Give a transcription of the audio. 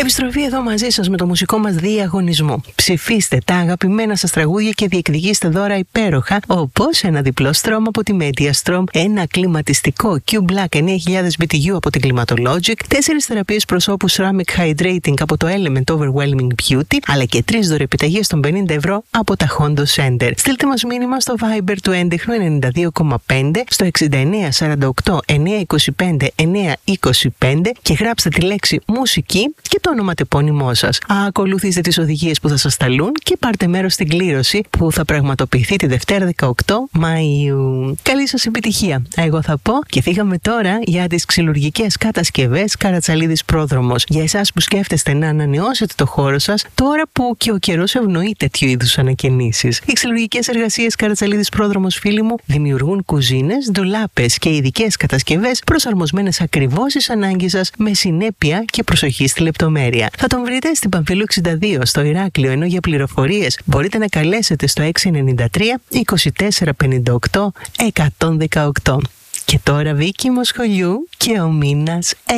Επιστροφή εδώ μαζί σας με το μουσικό μας διαγωνισμό. Ψηφίστε τα αγαπημένα σας τραγούδια και διεκδικήστε δώρα υπέροχα, όπως ένα διπλό στρώμα από τη Mediastrom, ένα κλιματιστικό Q-Black 9000 BTU από την Climatologic, 4 θεραπείες προσώπου Ceramic Hydrating από το Element Overwhelming Beauty, αλλά και 3 δωρεπιταγές των 50 ευρώ από τα Hondo Center. Στείλτε μας μήνυμα στο Viber του έντεχνου 92,5 στο 6948 925 925 και γράψτε τη λέξη μουσική και το ονοματεπώνυμό σας. Ακολουθήστε τις οδηγίες που θα σας σταλούν και πάρτε μέρος στην κλήρωση που θα πραγματοποιηθεί τη Δευτέρα 18 Μαΐου. Καλή σας επιτυχία. Εγώ θα πω και φύγαμε τώρα για τις ξυλουργικές κατασκευές Καρατσαλίδης Πρόδρομος. Για εσάς που σκέφτεστε να ανανεώσετε το χώρο σας, τώρα που και ο καιρός ευνοεί τέτοιου είδους ανακαινήσεις. Οι ξυλουργικές εργασίες Καρατσαλίδης Πρόδρομος, φίλοι μου, δημιουργούν κουζίνες, ντουλάπες και ειδικές κατασκευές προσαρμοσμένες ακριβώς στις ανάγκες σας με συνέπεια και προσοχή στη λεπτομέρεια. Θα τον βρείτε στην Παμφύλου 62 στο Ηράκλειο, ενώ για πληροφορίες μπορείτε να καλέσετε στο 693 24 58 118. Και τώρα Βίκη Μοσχολιού και ο μήνας